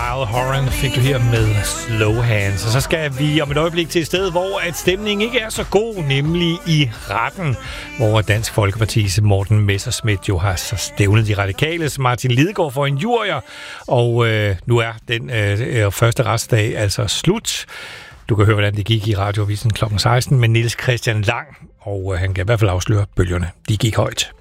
Al Horan fik du her med Slow Hands. Og så skal vi om et øjeblik til et sted, hvor at stemningen ikke er så god, nemlig i retten, hvor Dansk Folkepartis Morten Messerschmidt jo har så stævnet de radikales Martin Lidegaard for en jurier, og nu er den første retsdag altså slut. Du kan høre, hvordan det gik i Radioavisen kl. 16 med Niels Christian Lang, og han kan i hvert fald afsløre bølgerne. De gik højt.